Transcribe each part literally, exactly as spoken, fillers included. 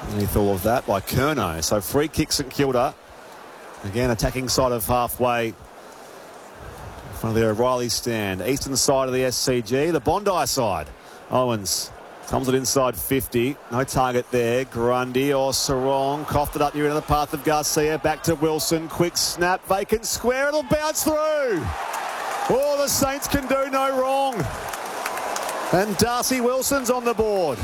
Underneath all of that by Curnow. So free kick St Kilda. Again, attacking side of halfway. In front of the O'Reilly stand. Eastern side of the S C G. The Bondi side. Owens comes it inside fifty. No target there. Grundy or Sarong. Coughed it up here into the path of Garcia. Back to Wilson. Quick snap. Vacant square. It'll bounce through. Oh, the Saints can do no wrong. And Darcy Wilson's on the board.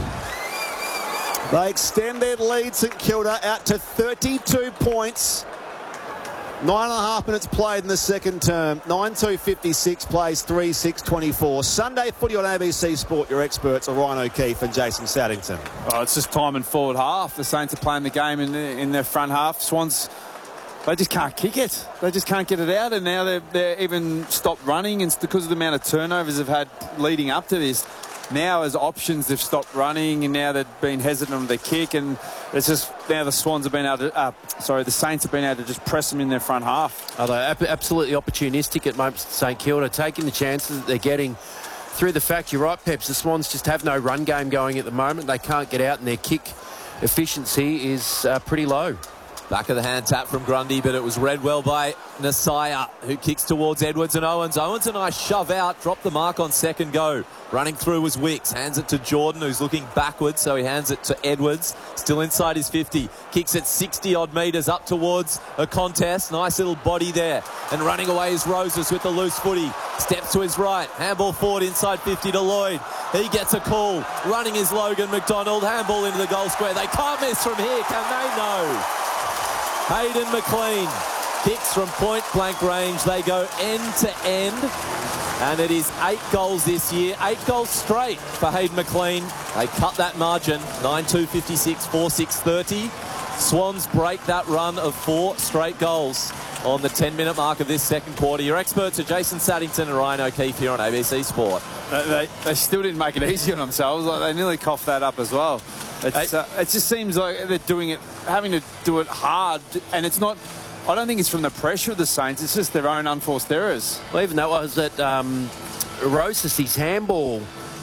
They extend their lead, St Kilda, out to thirty-two points. Nine and a half minutes played in the second term. nine two fifty-six plays three six twenty-four. Sunday footy on A B C Sport. Your experts are Ryan O'Keefe and Jason Saddington. Oh, it's just time and forward half. The Saints are playing the game in, the, in their front half. Swans, they just can't kick it. They just can't get it out. And now they're, they're even stopped running. And it's because of the amount of turnovers they've had leading up to this. Now as options, they've stopped running, and now they've been hesitant on their kick, and it's just now the Swans have been able to, uh, sorry, the Saints have been able to just press them in their front half. Oh, they're absolutely opportunistic at moments, St Kilda, taking the chances that they're getting through the fact, you're right, Peps, the Swans just have no run game going at the moment. They can't get out, and their kick efficiency is uh, pretty low. Back of the hand tap from Grundy, but it was read well by Nasaya, who kicks towards Edwards and Owens. Owens and I shove out, drop the mark on second go. Running through was Wicks, hands it to Jordan, who's looking backwards, so he hands it to Edwards. Still inside his fifty, kicks it sixty-odd metres up towards a contest. Nice little body there. And running away is Roses with the loose footy. Steps to his right, handball forward inside fifty to Lloyd. He gets a call. Running is Logan McDonald, handball into the goal square. They can't miss from here, can they? No. Hayden McLean kicks from point blank range. They go end to end, and it is eight goals this year, eight goals straight for Hayden McLean. They cut that margin, nine two fifty-six, four six thirty. Swans break that run of four straight goals on the ten minute mark of this second quarter. Your experts are Jason Saddington and Ryan O'Keefe here on A B C Sport. They, they, they still didn't make it easy on themselves. Like, they nearly coughed that up as well. It's, uh, it just seems like they're doing it, having to do it hard, and it's not. I don't think it's from the pressure of the Saints. It's just their own unforced errors. Well, even that was that um, Roses, his handball,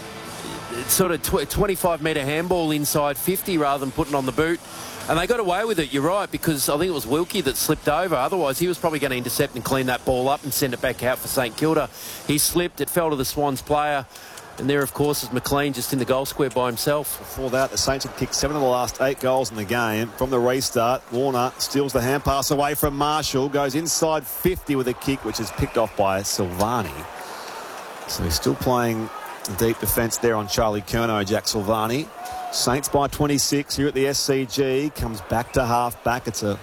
it's sort of tw twenty-five metre handball inside fifty rather than putting on the boot. And they got away with it, you're right, because I think it was Wilkie that slipped over. Otherwise, he was probably going to intercept and clean that ball up and send it back out for St Kilda. He slipped, it fell to the Swans player. And there, of course, is McLean just in the goal square by himself. Before that, the Saints had kicked seven of the last eight goals in the game. From the restart, Warner steals the hand pass away from Marshall, goes inside fifty with a kick, which is picked off by Silvani. So he's still playing deep defence there on Charlie Curnow, Jack Silvani. Saints by twenty-six here at the S C G. Comes back to half back. It's a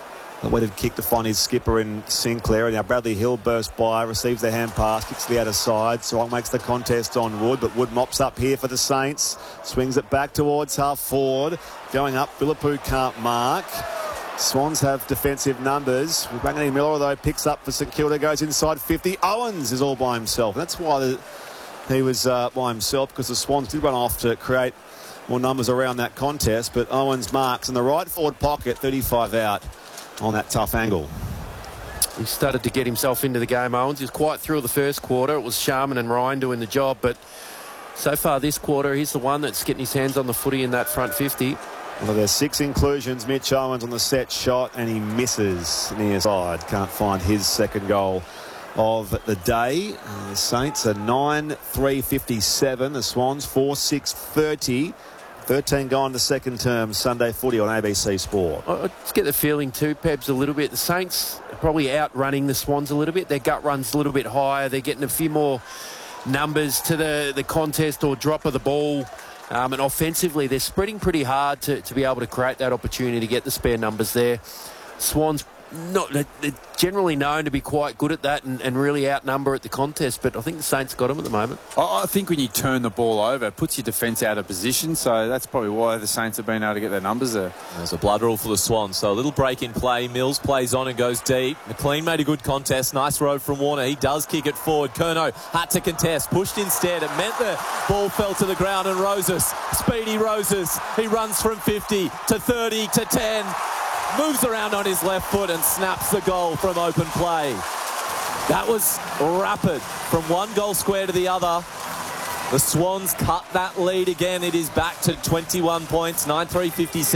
a weighted kick to find his skipper in Sinclair. Now Bradley Hill bursts by, receives the hand pass, kicks to the outer side. Sarong makes the contest on Wood, but Wood mops up here for the Saints. Swings it back towards half forward. Going up, Philippou can't mark. Swans have defensive numbers. Wangani Miller, though, picks up for St Kilda, goes inside fifty. Owens is all by himself. That's why the, he was uh, by himself, because the Swans did run off to create more numbers around that contest. But Owens marks in the right forward pocket, thirty-five out on that tough angle. He started to get himself into the game, Owens. He was quite through the first quarter. It was Sharman and Ryan doing the job, but so far this quarter, he's the one that's getting his hands on the footy in that front fifty. Well, there's six inclusions. Mitch Owens on the set shot, and he misses near side. Can't find his second goal of the day. Uh, the Saints are nine three fifty-seven. The Swans four six thirty. thirteen gone to second term. Sunday footy on A B C Sport. I just get the feeling too, Pebs, a little bit. The Saints are probably outrunning the Swans a little bit. Their gut run's a little bit higher. They're getting a few more numbers to the, the contest or drop of the ball. Um, and offensively, they're spreading pretty hard to, to be able to create that opportunity to get the spare numbers there. Swans, not they're generally known to be quite good at that and, and really outnumber at the contest, but I think the Saints got them at the moment. I think when you turn the ball over, it puts your defence out of position, so that's probably why the Saints have been able to get their numbers there. There's a blood rule for the Swans, so a little break in play. Mills plays on and goes deep. McLean made a good contest. Nice row from Warner. He does kick it forward. Curnow had to contest, pushed instead. It meant the ball fell to the ground, and Roses, speedy Roses, he runs from fifty to thirty to ten. Moves around on his left foot and snaps the goal from open play. That was rapid from one goal square to the other. The Swans cut that lead again. It is back to twenty-one points, nine three fifty-seven.